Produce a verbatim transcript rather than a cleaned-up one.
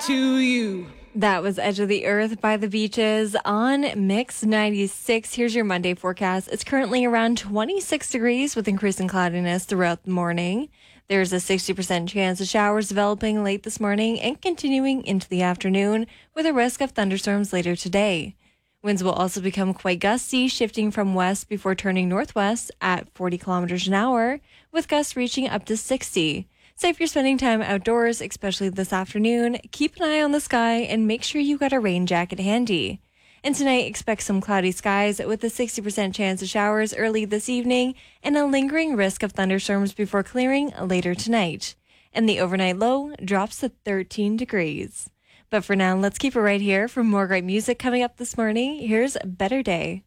to you. That was Edge of the Earth by the Beaches on Mix ninety-six. Here's your Monday forecast. It's currently around twenty-six degrees with increasing cloudiness throughout the morning. There's a sixty percent chance of showers developing late this morning and continuing into the afternoon with a risk of thunderstorms later today. Winds will also become quite gusty, shifting from west before turning northwest at forty kilometers an hour, with gusts reaching up to sixty. So if you're spending time outdoors, especially this afternoon, keep an eye on the sky and make sure you got a rain jacket handy. And tonight, expect some cloudy skies with a sixty percent chance of showers early this evening and a lingering risk of thunderstorms before clearing later tonight. And the overnight low drops to thirteen degrees. But for now, let's keep it right here for more great music coming up this morning. Here's Better Day.